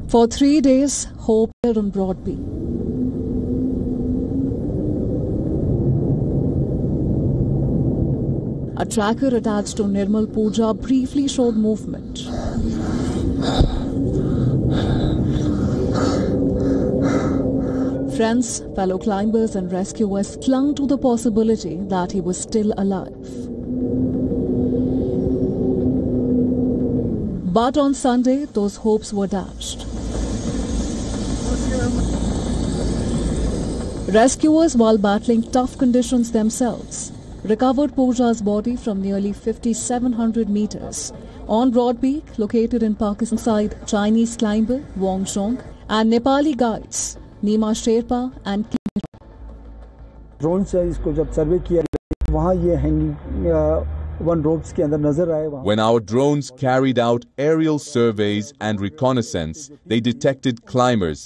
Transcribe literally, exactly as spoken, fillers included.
For three days, hope on Broadby. A tracker attached to Nirmal Pooja briefly showed movement. Friends, fellow climbers and rescuers clung to the possibility that he was still alive. But on Sunday, those hopes were dashed. Rescuers, while battling tough conditions themselves, recovered Pooja's body from nearly fifty-seven hundred meters on Broad Peak, located in Pakistan side Chinese climber Wong Zhong and Nepali guides Nima Sherpa and drone से इसको जब सर्वे किया वहाँ ये hanging one ropes के अंदर नजर आए वहाँ. When our drones carried out aerial surveys and reconnaissance, they detected climbers